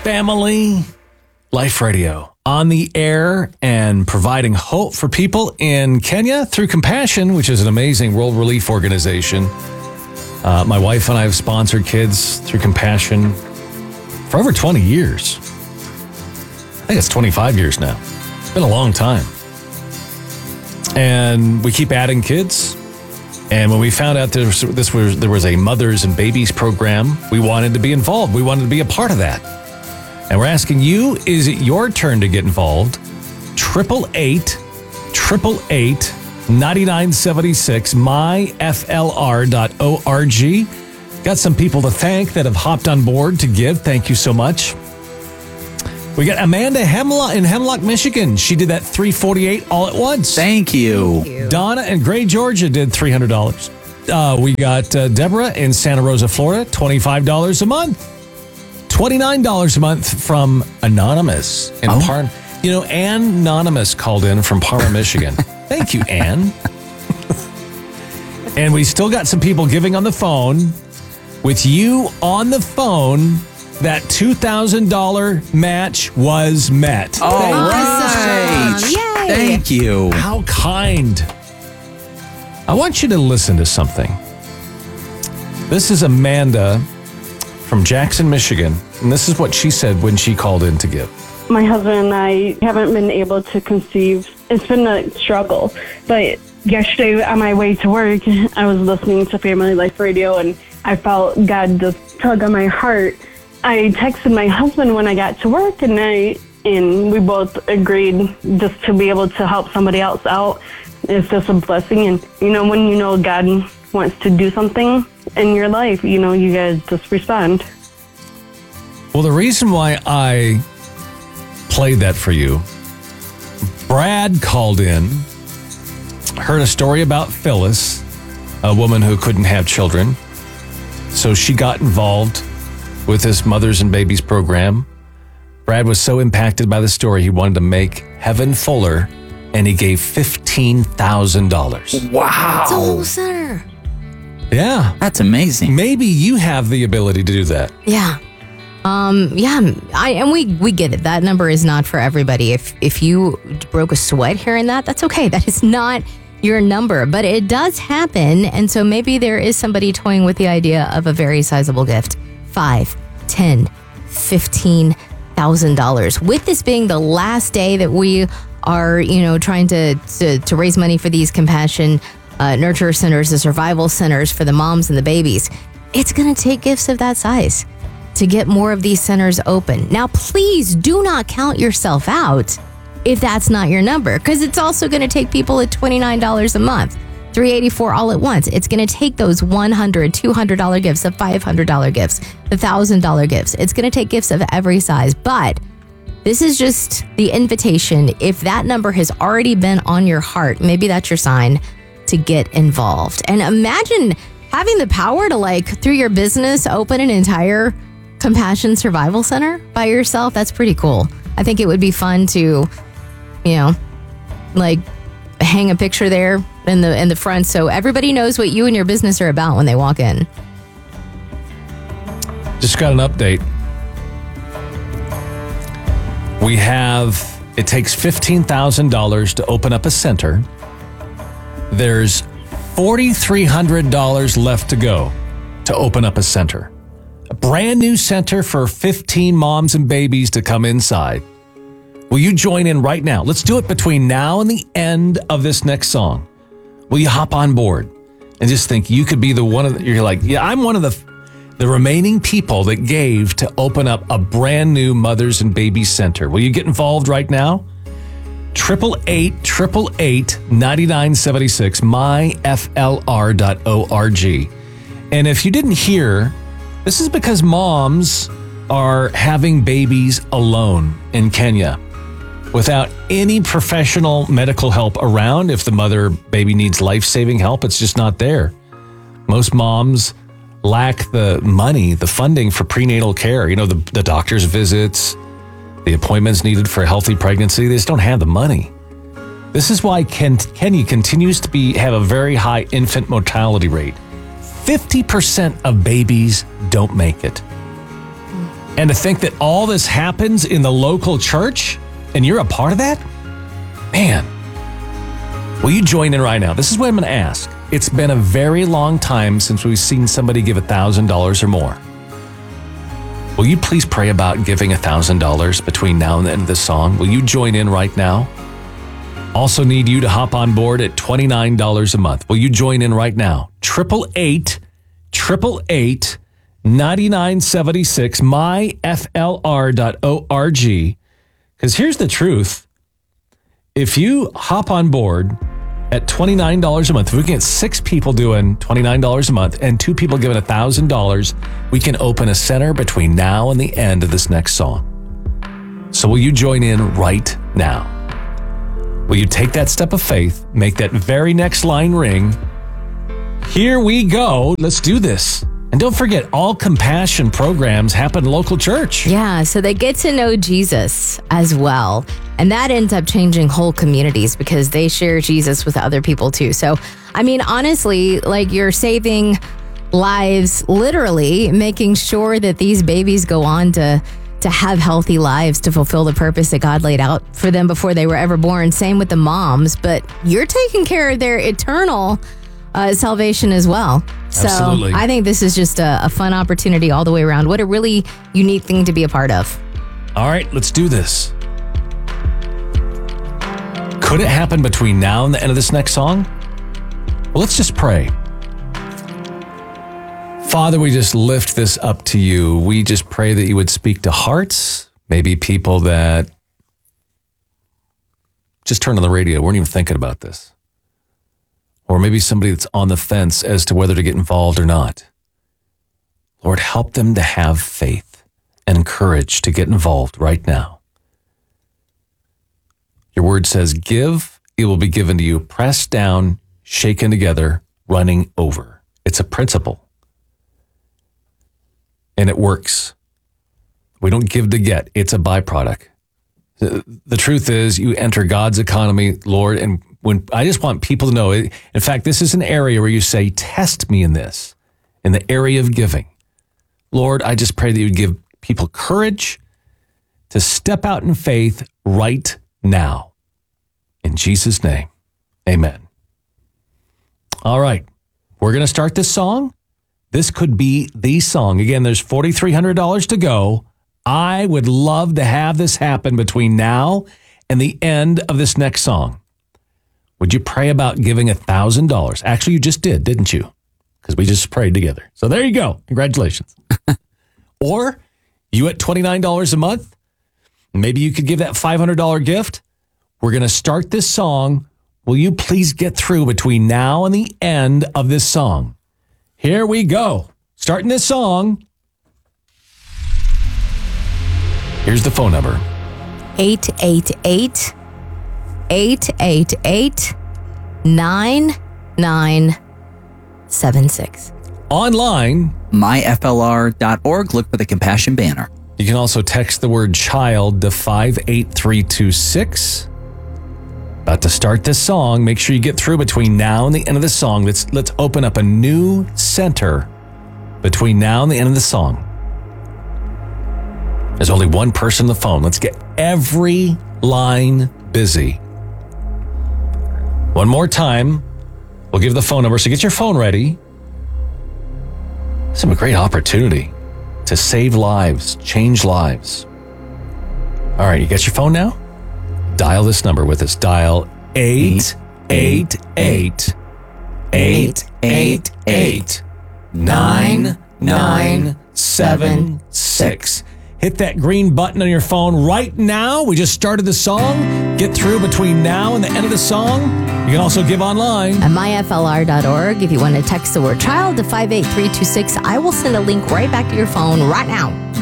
family. Life Radio on the air and providing hope for people in Kenya through Compassion, which is an amazing world relief organization. My wife and I have sponsored kids through Compassion for over 20 years. I think it's 25 years now. It's been a long time. And we keep adding kids. And when we found out there was a mothers and babies program, we wanted to be involved. We wanted to be a part of that. And we're asking you, is it your turn to get involved? 888-888-9976, myflr.org. Got some people to thank that have hopped on board to give. Thank you so much. We got Amanda in Hemlock, Michigan. She did that $348 all at once. Thank you. Donna in Gray, Georgia did $300. We got Deborah in Santa Rosa, Florida, $25 a month. $29 a month from Anonymous in Ann Anonymous called in from Parma, Michigan. Thank you, Ann. And we still got some people giving on the phone. With you on the phone, that $2,000 match was met. All right. Yay. Thank you. How kind. I want you to listen to something. This is Amanda from Jackson, Michigan. And this is what she said when she called in to give. My husband and I haven't been able to conceive. It's been a struggle. But yesterday on my way to work, I was listening to Family Life Radio and I felt God just tug on my heart. I texted my husband when I got to work and we both agreed just to be able to help somebody else out. It's just a blessing. And, when you know God wants to do something in your life, you guys just respond. Well, the reason why I played that for you, Brad called in, heard a story about Phyllis, a woman who couldn't have children. So she got involved with this Mothers and Babies program. Brad was so impacted by the story, he wanted to make heaven fuller, and he gave $15,000. Wow. It's a whole center. Yeah. That's amazing. Maybe you have the ability to do that. Yeah. We get it. That number is not for everybody. If you broke a sweat hearing that, that's okay. That is not your number, but it does happen. And so maybe there is somebody toying with the idea of a very sizable gift. $5,000, $10,000, $15,000. With this being the last day that we are, trying to raise money for these compassion nurture centers, the survival centers for the moms and the babies, it's going to take gifts of that size to get more of these centers open. Now, please do not count yourself out if that's not your number, because it's also going to take people at $29 a month, $384 all at once. It's going to take those $100, $200 gifts, the $500 gifts, the $1,000 gifts. It's going to take gifts of every size, but this is just the invitation. If that number has already been on your heart, maybe that's your sign to get involved. And imagine having the power to, through your business, open an entire Compassion Survival Center by yourself. That's pretty cool. I think it would be fun to, hang a picture there in the front so everybody knows what you and your business are about when they walk in. Just got an update. It takes $15,000 to open up a center. There's $4,300 left to go to open up a center. A brand new center for 15 moms and babies to come inside. Will you join in right now? Let's do it between now and the end of this next song. Will you hop on board and just think you could be you're like, yeah, I'm one of the remaining people that gave to open up a brand new mothers and babies center. Will you get involved right now? 888-888-9976, myflr.org. And if you didn't hear, this is because moms are having babies alone in Kenya without any professional medical help around. If the baby needs life-saving help, it's just not there. Most moms lack the money, the funding for prenatal care. The doctor's visits, the appointments needed for a healthy pregnancy. They just don't have the money. This is why Kenya continues to have a very high infant mortality rate. 50% of babies don't make it. And to think that all this happens in the local church and you're a part of that? Man, will you join in right now? This is what I'm going to ask. It's been a very long time since we've seen somebody give $1,000 or more. Will you please pray about giving $1,000 between now and the end of this song? Will you join in right now? Also need you to hop on board at $29 a month. Will you join in right now? 888-888-9976, myflr.org. Because here's the truth. If you hop on board at $29 a month, if we can get 6 people doing $29 a month and 2 people giving $1,000, we can open a center between now and the end of this next song. So will you join in right now? Will you take that step of faith, make that very next line ring? Here we go. Let's do this. And don't forget, all compassion programs happen in local church. Yeah, so they get to know Jesus as well. And that ends up changing whole communities because they share Jesus with other people too. So, I mean, honestly, like you're saving lives, literally making sure that these babies go on to have healthy lives, to fulfill the purpose that God laid out for them before they were ever born. Same with the moms, but you're taking care of their eternal salvation as well. So Absolutely. I think this is just a fun opportunity all the way around. What a really unique thing to be a part of. All right, let's do this. Could it happen between now and the end of this next song? Well, let's just pray. Father, we just lift this up to you. We just pray that you would speak to hearts, maybe people that just turned on the radio, weren't even thinking about this. Or maybe somebody that's on the fence as to whether to get involved or not. Lord, help them to have faith and courage to get involved right now. Your word says, give, it will be given to you, pressed down, shaken together, running over. It's a principle. And it works. We don't give to get. It's a byproduct. The truth is, you enter God's economy, Lord, and when I just want people to know, in fact, this is an area where you say, test me in this, in the area of giving. Lord, I just pray that you would give people courage to step out in faith right now. In Jesus' name, amen. All right, we're going to start this song. This could be the song. Again, there's $4,300 to go. I would love to have this happen between now and the end of this next song. Would you pray about giving $1,000? Actually, you just did, didn't you? Because we just prayed together. So there you go. Congratulations. Or you at $29 a month, maybe you could give that $500 gift. We're going to start this song. Will you please get through between now and the end of this song? Here we go. Starting this song. Here's the phone number. 888-888-9976. Online, myflr.org. Look for the Compassion banner. you can also text the word child to 58326. About to start this song. Make sure you get through between now and the end of the song. Let's open up a new center between now and the end of the song. There's only one person on the phone. Let's get every line busy. One more time. We'll give the phone number. So get your phone ready. This is a great opportunity to save lives, change lives. All right, you got your phone now? Dial this number with us. Dial 888-888-9976. Hit that green button on your phone right now. We just started the song. Get through between now and the end of the song. You can also give online. At myflr.org, if you want to text the word child to 58326, I will send a link right back to your phone right now.